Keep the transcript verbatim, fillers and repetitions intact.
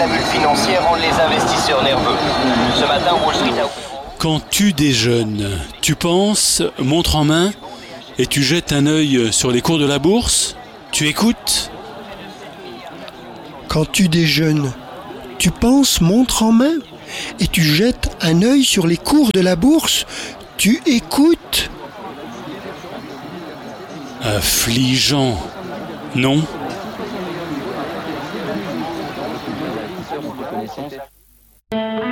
la bulle financière rendent les investisseurs nerveux. Ce matin, Wall Street a... Quand tu déjeunes, tu penses, montre en main, et tu jettes un œil sur les cours de la bourse, tu écoutes. Quand tu déjeunes, tu penses, montre en main, et tu jettes un œil sur les cours de la bourse, tu écoutes. Affligeant, non ?